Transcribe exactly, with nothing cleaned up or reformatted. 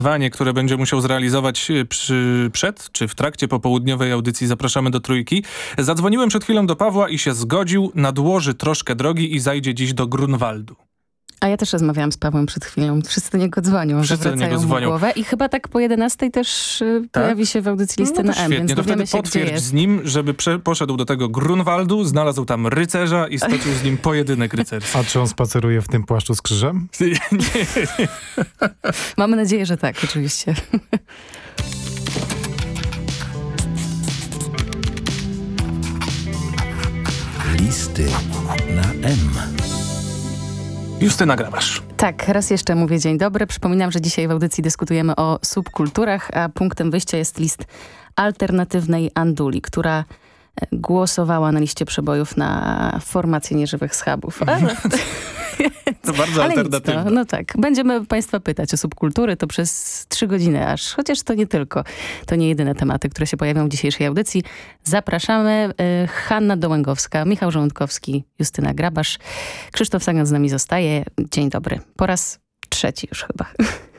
Wanie, które będzie musiał zrealizować przy, przed czy w trakcie popołudniowej audycji Zapraszamy do Trójki. Zadzwoniłem przed chwilą do Pawła i się zgodził, nadłoży troszkę drogi i zajdzie dziś do Grunwaldu. A ja też rozmawiałam z Pawłem przed chwilą. Wszyscy do niego dzwonią, Wszyscy do niego mu dzwonią. głowę i chyba tak po jedenastej też y, Tak? pojawi się w audycji Listy No to na M, świetnie, więc to dowiemy wtedy się, gdzie potwierdź jest. z nim, żeby prze, poszedł do tego Grunwaldu, znalazł tam rycerza i stoczył z nim pojedynek rycerski. A czy on spaceruje w tym płaszczu z krzyżem? Nie. Mamy nadzieję, że tak, oczywiście. Listy na M. Justyna Grabasz. Tak, raz jeszcze mówię dzień dobry. Przypominam, że dzisiaj w audycji dyskutujemy o subkulturach, a punktem wyjścia jest list alternatywnej Anduli, która głosowała na liście przebojów na formację nieżywych schabów. Ale... To bardzo Ale alternatywne. nic, no, no tak. Będziemy państwa pytać o subkultury, to przez trzy godziny aż. Chociaż to nie tylko. To nie jedyne tematy, które się pojawią w dzisiejszej audycji. Zapraszamy. Y, Hanna Dołęgowska, Michał Żołądkowski, Justyna Grabasz. Krzysztof Sagan z nami zostaje. Dzień dobry. Po raz trzeci już chyba.